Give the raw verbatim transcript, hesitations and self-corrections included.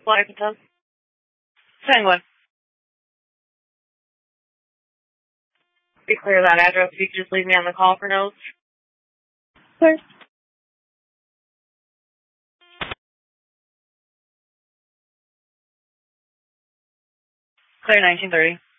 Washington. Penguin. Be clear of that address. If you could just leave me on the call for notes. Sure. Clear nineteen thirty.